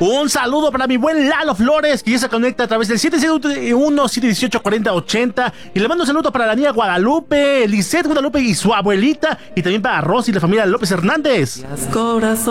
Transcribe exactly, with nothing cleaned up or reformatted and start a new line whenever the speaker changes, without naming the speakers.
Un saludo para mi buen Lalo Flores, que ya se conecta a través del siete siete uno, siete uno ocho, cuatro cero ochenta. Y le mando un saludo para la niña Guadalupe, Lisette Guadalupe y su abuelita. Y también para Rosy y la familia López Hernández.
Corazón.